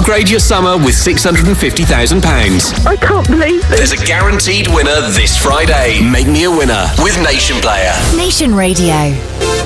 Upgrade your summer with £650,000. I can't believe this. There's a guaranteed winner this Friday. Make me a winner with Nation Player. Nation Radio.